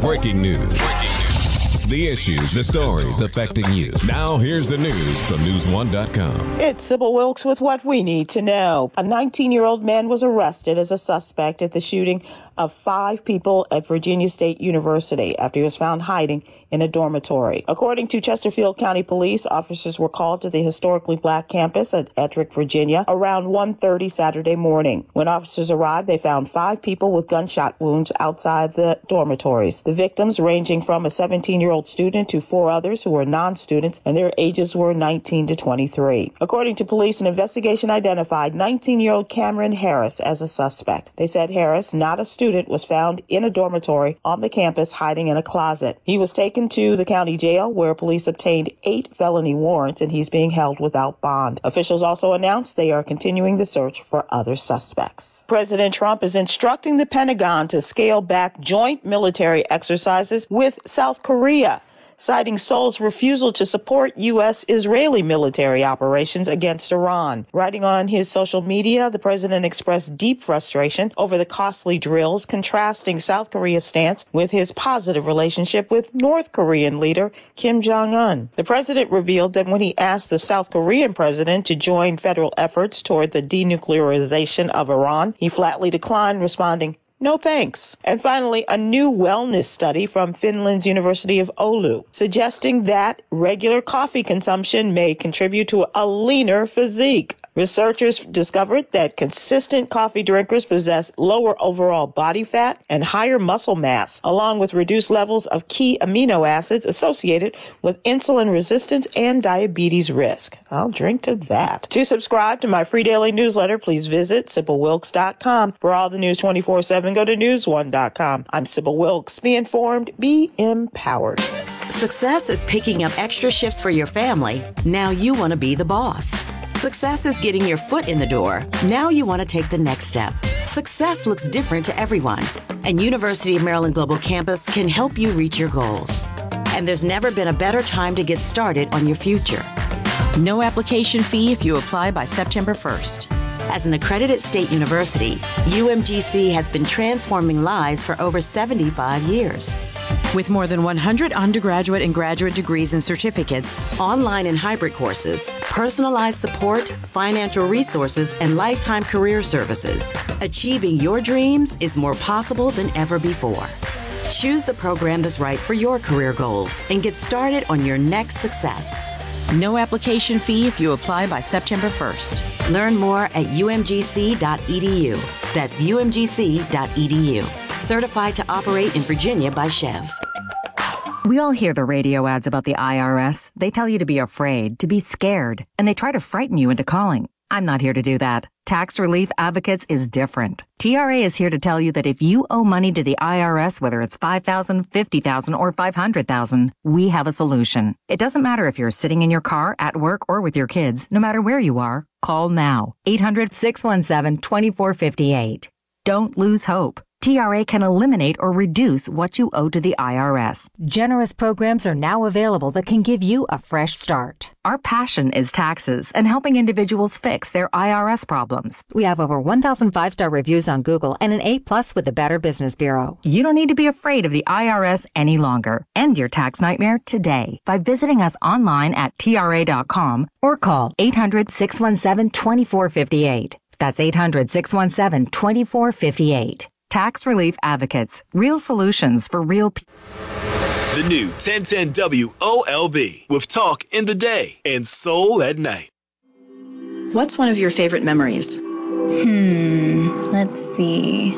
Breaking news. The issues, the stories affecting you. Now, here's the news from News1.com. It's Sybil Wilkes with what we need to know. A 19-year-old man was arrested as a suspect at the shooting of 5 people at Virginia State University after he was found hiding in a dormitory. According to Chesterfield County Police, officers were called to the historically black campus at Ettrick, Virginia, around 1:30 Saturday morning. When officers arrived, they found 5 people with gunshot wounds outside the dormitories. The victims, ranging from a 17-year-old student to 4 others who were non-students, and their ages were 19 to 23. According to police, an investigation identified 19-year-old Cameron Harris as a suspect. They said Harris, not a student, was found in a dormitory on the campus hiding in a closet. He was taken to the county jail where police obtained 8 felony warrants, and he's being held without bond. Officials also announced they are continuing the search for other suspects. President Trump is instructing the Pentagon to scale back joint military exercises with South Korea, citing Seoul's refusal to support U.S.-Israeli military operations against Iran. Writing on his social media, the president expressed deep frustration over the costly drills, contrasting South Korea's stance with his positive relationship with North Korean leader Kim Jong-un. The president revealed that when he asked the South Korean president to join federal efforts toward the denuclearization of Iran, he flatly declined, responding, "No thanks." And finally, a new wellness study from Finland's University of Oulu suggesting that regular coffee consumption may contribute to a leaner physique. Researchers discovered that consistent coffee drinkers possess lower overall body fat and higher muscle mass, along with reduced levels of key amino acids associated with insulin resistance and diabetes risk. I'll drink to that. To subscribe to my free daily newsletter, please visit SybilWilkes.com. For all the news 24/7, go to News1.com. I'm Sybil Wilkes. Be informed, be empowered. Success is picking up extra shifts for your family. Now you want to be the boss. Success is getting your foot in the door. Now you want to take the next step. Success looks different to everyone, and University of Maryland Global Campus can help you reach your goals. And there's never been a better time to get started on your future. No application fee if you apply by September 1st. As an accredited state university, UMGC has been transforming lives for over 75 years. With more than 100 undergraduate and graduate degrees and certificates, online and hybrid courses, personalized support, financial resources, and lifetime career services, achieving your dreams is more possible than ever before. Choose the program that's right for your career goals and get started on your next success. No application fee if you apply by September 1st. Learn more at umgc.edu. That's umgc.edu. Certified to operate in Virginia by Chev. We all hear the radio ads about the IRS. They tell you to be afraid, to be scared, and they try to frighten you into calling. I'm not here to do that. Tax Relief Advocates is different. TRA is here to tell you that if you owe money to the IRS, whether it's $5,000, $50,000, or $500,000, we have a solution. It doesn't matter if you're sitting in your car, at work, or with your kids. No matter where you are, call now. 800-617-2458. Don't lose hope. TRA can eliminate or reduce what you owe to the IRS. Generous programs are now available that can give you a fresh start. Our passion is taxes and helping individuals fix their IRS problems. We have over 1,000 5-star reviews on Google and an A+ with the Better Business Bureau. You don't need to be afraid of the IRS any longer. End your tax nightmare today by visiting us online at TRA.com or call 800-617-2458. That's 800-617-2458. Tax Relief Advocates. Real solutions for real people. The new 1010 WOLB with Talk in the day and Soul at night. What's one of your favorite memories? Let's see.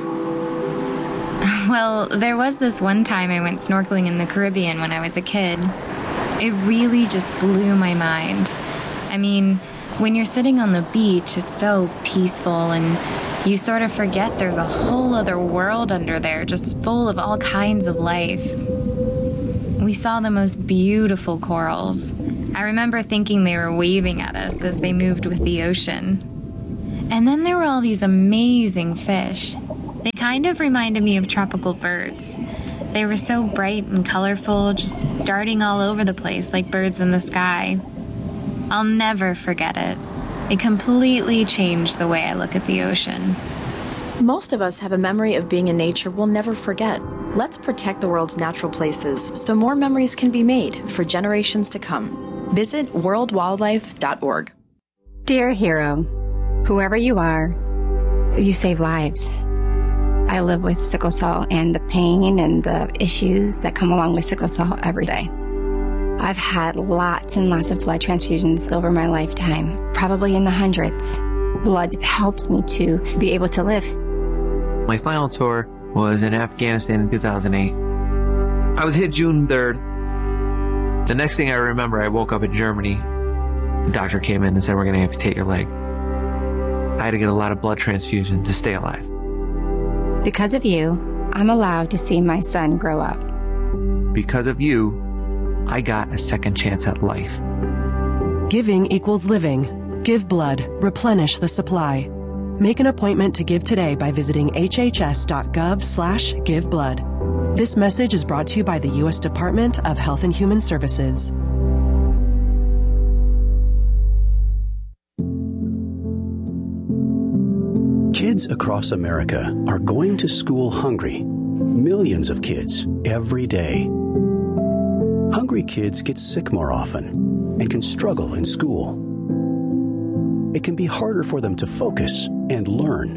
Well, there was this one time I went snorkeling in the Caribbean when I was a kid. It really just blew my mind. I mean, when you're sitting on the beach, it's so peaceful and you sort of forget there's a whole other world under there, just full of all kinds of life. We saw the most beautiful corals. I remember thinking they were waving at us as they moved with the ocean. And then there were all these amazing fish. They kind of reminded me of tropical birds. They were so bright and colorful, just darting all over the place like birds in the sky. I'll never forget it. It completely changed the way I look at the ocean. Most of us have a memory of being in nature we'll never forget. Let's protect the world's natural places so more memories can be made for generations to come. Visit worldwildlife.org. Dear hero, whoever you are, you save lives. I live with sickle cell and the pain and the issues that come along with sickle cell every day. I've had lots and lots of blood transfusions over my lifetime, probably in the hundreds. Blood helps me to be able to live. My final tour was in Afghanistan in 2008. I was hit June 3rd. The next thing I remember, I woke up in Germany. The doctor came in and said, we're going to amputate your leg. I had to get a lot of blood transfusion to stay alive. Because of you, I'm allowed to see my son grow up. Because of you, I got a second chance at life. Giving equals living. Give blood. Replenish the supply. Make an appointment to give today by visiting hhs.gov/giveblood. This message is brought to you by the U.S. Department of Health and Human Services. Kids across America are going to school hungry. Millions of kids every day. Hungry kids get sick more often and can struggle in school. It can be harder for them to focus and learn.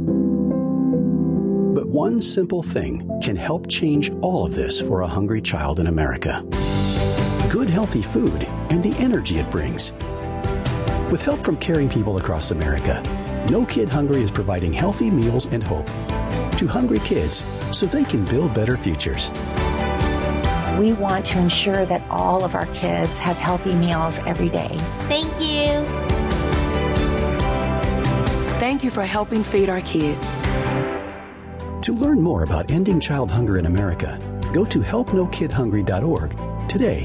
But one simple thing can help change all of this for a hungry child in America. Good, healthy food and the energy it brings. With help from caring people across America, No Kid Hungry is providing healthy meals and hope to hungry kids so they can build better futures. We want to ensure that all of our kids have healthy meals every day. Thank you. Thank you for helping feed our kids. To learn more about ending child hunger in America, go to helpnokidhungry.org today.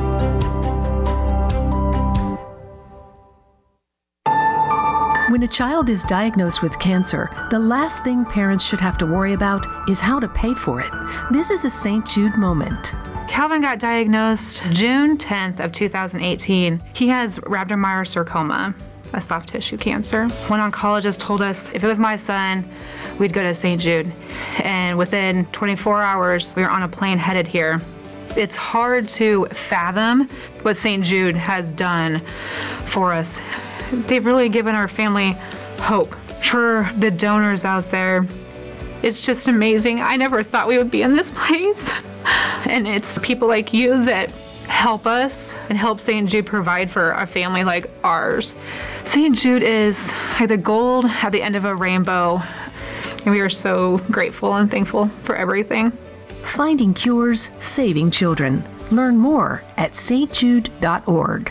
When a child is diagnosed with cancer, the last thing parents should have to worry about is how to pay for it. This is a St. Jude moment. Calvin got diagnosed June 10th of 2018. He has rhabdomyosarcoma, a soft tissue cancer. One oncologist told us if it was my son, we'd go to St. Jude. And within 24 hours, we were on a plane headed here. It's hard to fathom what St. Jude has done for us. They've really given our family hope. For the donors out there, it's just amazing. I never thought we would be in this place. And it's people like you that help us and help St. Jude provide for a family like ours. St. Jude is like the gold at the end of a rainbow. And we are so grateful and thankful for everything. Finding cures, saving children. Learn more at stjude.org.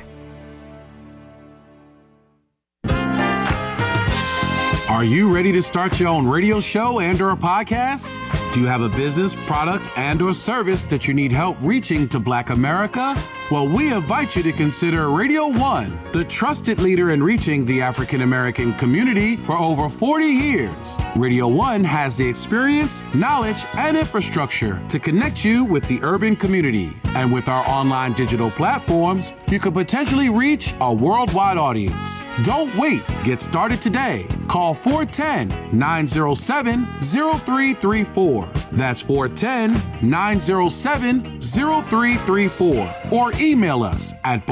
Are you ready to start your own radio show and/or a podcast? Do you have a business, product, and/or service that you need help reaching to Black America? Well, we invite you to consider Radio One, the trusted leader in reaching the African American community for over 40 years. Radio One has the experience, knowledge, and infrastructure to connect you with the urban community. And with our online digital platforms, you could potentially reach a worldwide audience. Don't wait. Get started today. Call 410-907-0334. That's 410-907-0334. Or email us at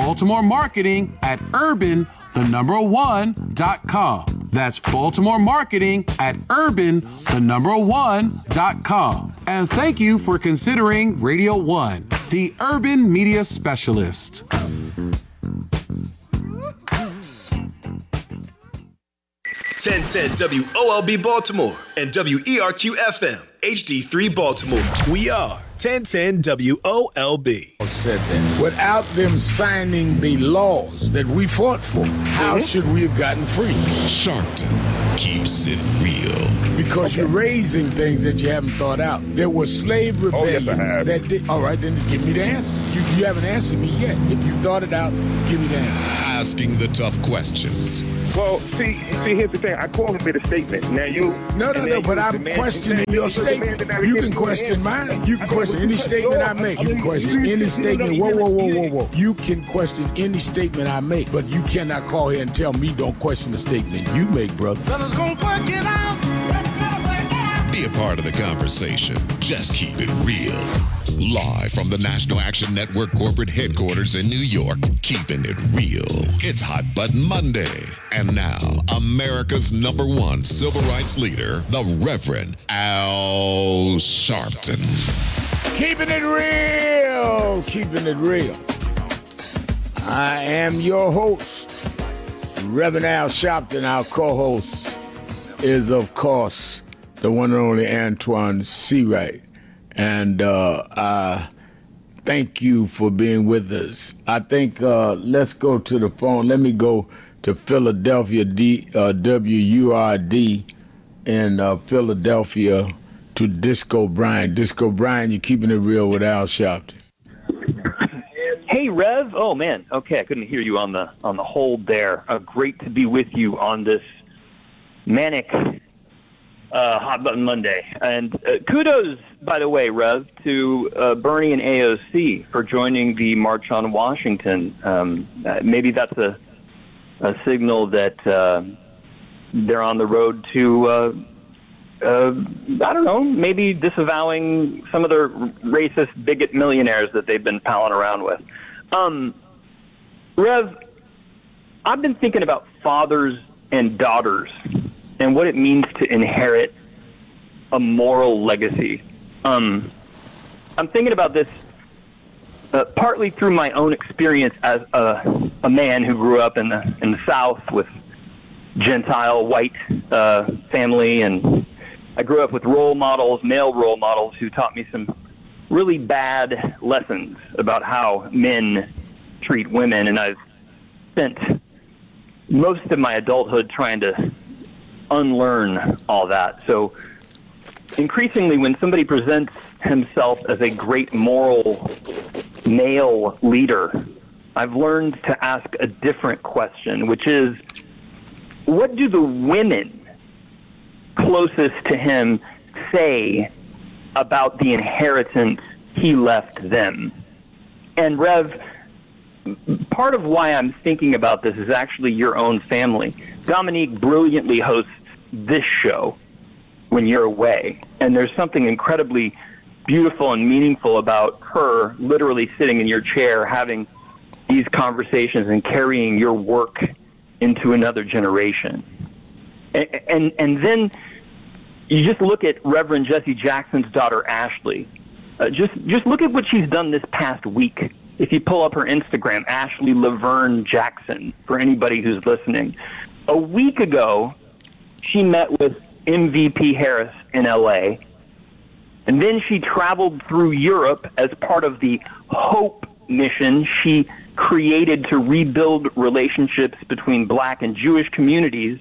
baltimoremarketing@urban1.com. That's baltimoremarketing@urban1.com. And thank you for considering Radio One, the urban media specialist. 1010 WOLB Baltimore and WERQ FM HD3 Baltimore. We are 1010 WOLB. Said that without them signing the laws that we fought for, how should we have gotten free? Sharpton keeps it real. Because you're raising things that you haven't thought out. There were slave rebellions that did. All right, then give me the answer. You haven't answered me yet. If you thought it out, give me the answer. Asking the tough questions. Well, see, here's the thing. I called him with a statement. Now you... No, but I'm questioning your statement. You can question mine. You can question any statement I make. You can question any statement. Whoa. You can question any statement I make, but you cannot call here and tell me don't question the statement you make, brother. Brothers gonna work it out. Be a part of the conversation. Just keep it real. Live from the National Action Network corporate headquarters in New York, keeping it real. It's Hot Button Monday. And now, America's #1 civil rights leader, the Reverend Al Sharpton. Keeping it real. Keeping it real. I am your host, Reverend Al Sharpton. Our co-host is, of course, the one and only Antoine Seawright. And I thank you for being with us. I think let's go to the phone. Let me go to Philadelphia, WURD in Philadelphia, to Disco Brian. Disco Brian, you're keeping it real with Al Sharpton. Hey, Rev. Oh, man. Okay, I couldn't hear you on the hold there. Great to be with you on this manic Hot Button Monday. And kudos, by the way, Rev, to Bernie and AOC for joining the March on Washington. Maybe that's a signal that they're on the road to, I don't know, maybe disavowing some of the racist bigot millionaires that they've been palling around with. Rev, I've been thinking about fathers and daughters and what it means to inherit a moral legacy. I'm thinking about this partly through my own experience as a man who grew up in the South with Gentile white family, and I grew up with role models, male role models, who taught me some really bad lessons about how men treat women, and I've spent most of my adulthood trying to unlearn all that. So increasingly, when somebody presents himself as a great moral male leader, I've learned to ask a different question, which is, what do the women closest to him say about the inheritance he left them? And Rev, part of why I'm thinking about this is actually your own family. Dominique brilliantly hosts this show when you're away, and there's something incredibly beautiful and meaningful about her literally sitting in your chair having these conversations and carrying your work into another generation. And then you just look at Reverend Jesse Jackson's daughter, Ashley. Just look at what she's done this past week. If you pull up her Instagram, Ashley Laverne Jackson, for anybody who's listening. A week ago, she met with MVP Harris in LA, and then she traveled through Europe as part of the HOPE mission she created to rebuild relationships between Black and Jewish communities.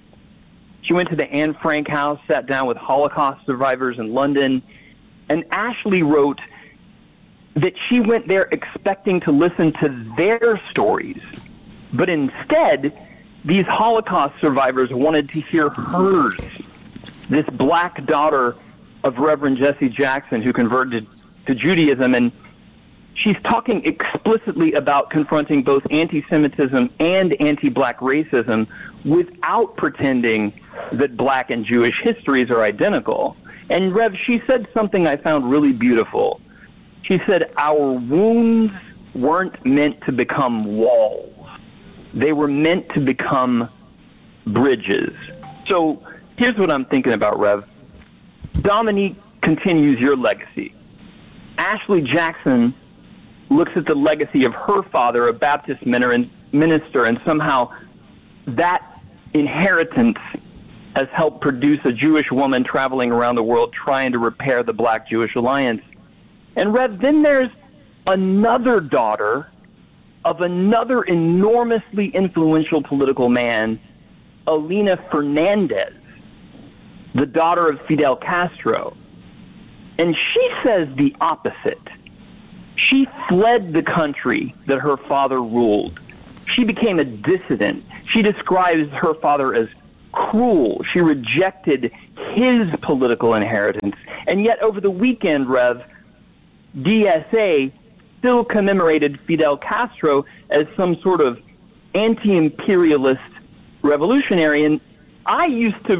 She went to the Anne Frank House, sat down with Holocaust survivors in London, and Ashley wrote that she went there expecting to listen to their stories, but instead, these Holocaust survivors wanted to hear hers. This Black daughter of Reverend Jesse Jackson, who converted to Judaism, and she's talking explicitly about confronting both anti-Semitism and anti-Black racism without pretending that Black and Jewish histories are identical. And Rev, she said something I found really beautiful. She said, our wounds weren't meant to become walls. They were meant to become bridges. So here's what I'm thinking about, Rev. Dominique continues your legacy. Ashley Jackson looks at the legacy of her father, a Baptist minister, and somehow that inheritance has helped produce a Jewish woman traveling around the world trying to repair the Black-Jewish alliance. And Rev, then there's another daughter of another enormously influential political man, Elena Fernandez, the daughter of Fidel Castro. And she says the opposite. She fled the country that her father ruled. She became a dissident. She describes her father as cruel. She rejected his political inheritance. And yet over the weekend, Rev, DSA still commemorated Fidel Castro as some sort of anti-imperialist revolutionary. And I used to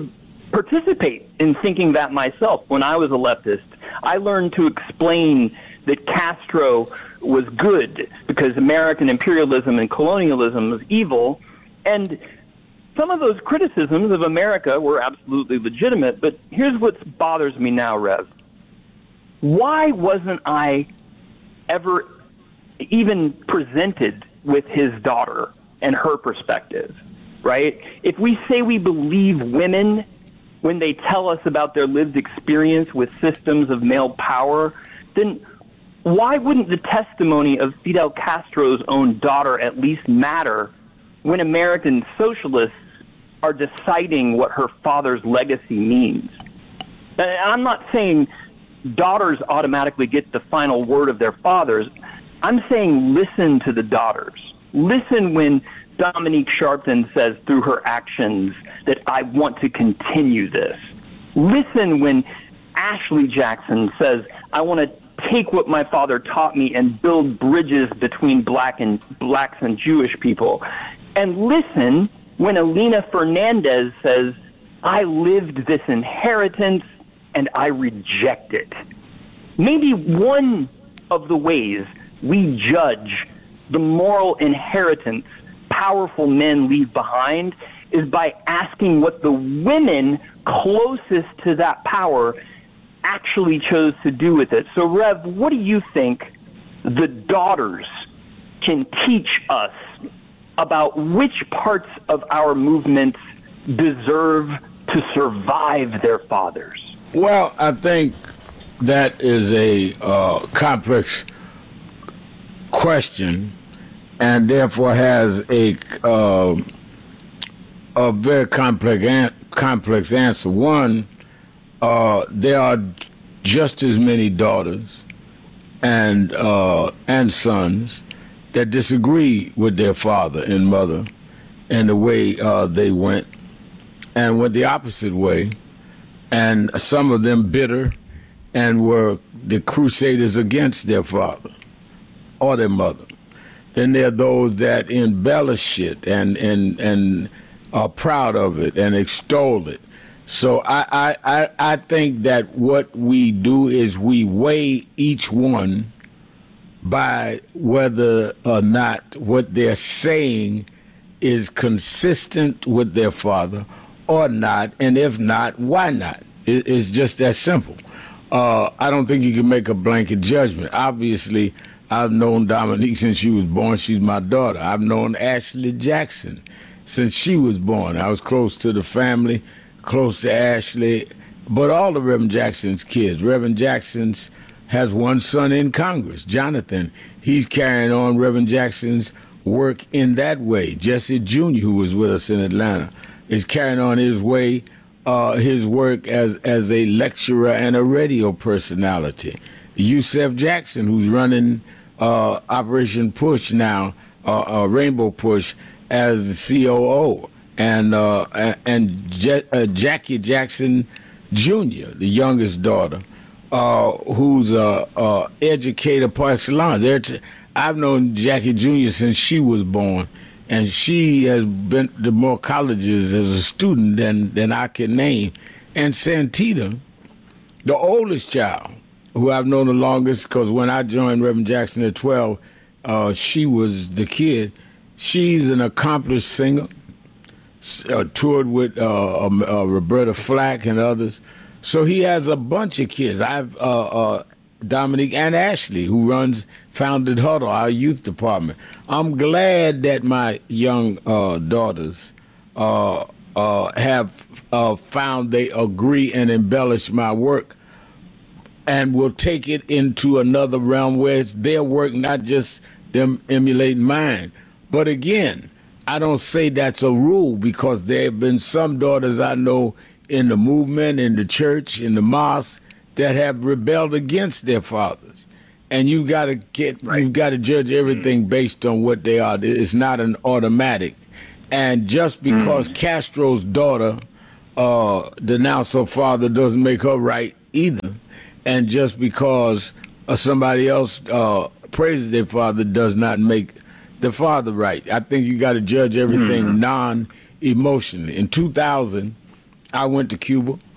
participate in thinking that myself. When I was a leftist, I learned to explain that Castro was good because American imperialism and colonialism was evil. And some of those criticisms of America were absolutely legitimate. But here's what bothers me now, Rev. Why wasn't I ever even presented with his daughter and her perspective, right? If we say we believe women when they tell us about their lived experience with systems of male power, then why wouldn't the testimony of Fidel Castro's own daughter at least matter when American socialists are deciding what her father's legacy means? And I'm not saying daughters automatically get the final word of their fathers. I'm saying listen to the daughters. Listen when Dominique Sharpton says through her actions that I want to continue this. Listen when Ashley Jackson says I want to take what my father taught me and build bridges between blacks and Jewish people. And listen when Alina Fernandez says I lived this inheritance and I reject it. Maybe one of the ways we judge the moral inheritance powerful men leave behind is by asking what the women closest to that power actually chose to do with it. So, Rev, what do you think the daughters can teach us about which parts of our movements deserve to survive their fathers? Well, I think that is a complex question, and therefore has a very complex answer. One, there are just as many daughters and sons that disagree with their father and mother and the way they went, and went the opposite way, and some of them bitter and were the crusaders against their father or their mother. Then there are those that embellish it and are proud of it and extol it. So I think that what we do is we weigh each one by whether or not what they're saying is consistent with their father or not, and if not, why not? It's just that simple. I don't think you can make a blanket judgment. Obviously, I've known Dominique since she was born. She's my daughter. I've known Ashley Jackson since she was born. I was close to the family, close to Ashley, but all the Reverend Jackson's kids. Reverend Jackson's has one son in Congress, Jonathan. He's carrying on Reverend Jackson's work in that way. Jesse Jr., who was with us in Atlanta, is carrying on his way, his work as a lecturer and a radio personality. Yusef Jackson, who's running Operation Push now, Rainbow Push, as the COO, and Jackie Jackson Jr., the youngest daughter, who's a educator par excellence. I've known Jackie Jr. since she was born, and she has been to more colleges as a student than I can name. And Santita, the oldest child, who I've known the longest, because when I joined Reverend Jackson at 12, she was the kid. She's an accomplished singer, toured with Roberta Flack and others. So he has a bunch of kids. I've Dominique and Ashley, who founded Huddle, our youth department. I'm glad that my young daughters have found they agree and embellish my work, and will take it into another realm where it's their work, not just them emulating mine. But again, I don't say that's a rule, because there have been some daughters I know in the movement, in the church, in the mosque, that have rebelled against their fathers. And you've got to judge everything based on what they are. It's not an automatic. And just because Castro's daughter denounced her father doesn't make her right either. And just because somebody else praises their father does not make the father right. I think you got to judge everything non-emotionally. In 2000, I went to Cuba.